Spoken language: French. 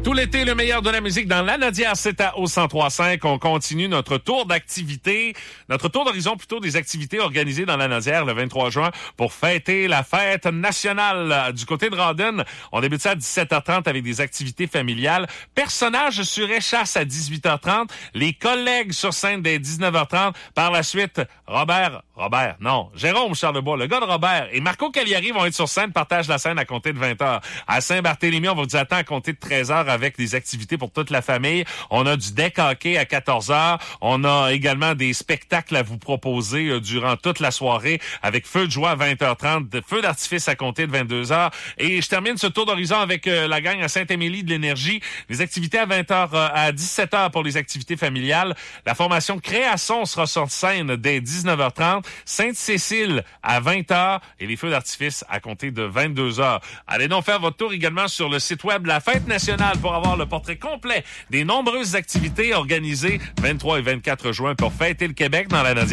Tout l'été, le meilleur de la musique dans l'Anaudière, c'est à au 103.5. On continue notre tour d'activités, notre tour d'horizon plutôt des activités organisées dans l'Anaudière le 23 juin pour fêter la fête nationale. Du côté de Rawdon, on débute ça à 17h30 avec des activités familiales. Personnages sur échasse à 18h30. Les collègues sur scène dès 19h30. Par la suite, Jérôme Charlebois, le gars de Robert, et Marco Cagliari vont être sur scène, partagent la scène à compter de 20h. À Saint-Barthélemy, on vous attend à compter de 13h avec des activités pour toute la famille. On a du deck hockey à 14h. On a également des spectacles à vous proposer durant toute la soirée avec feu de joie à 20h30, feu d'artifice à compter de 22h. Et je termine ce tour d'horizon avec la gang à Saint-Émilie de l'Énergie. Les activités à 20h, à 17h pour les activités familiales. La formation Création sera sur scène dès 19h30. Sainte-Cécile à 20h et les feux d'artifice à compter de 22h. Allez donc faire votre tour également sur le site web La Fête Nationale pour avoir le portrait complet des nombreuses activités organisées 23 et 24 juin pour fêter le Québec dans la